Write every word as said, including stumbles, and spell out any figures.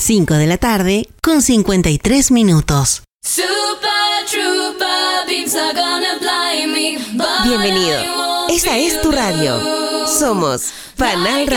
cinco de la tarde con cincuenta y tres minutos. Bienvenido. Esta es tu radio. Somos Panal Radio.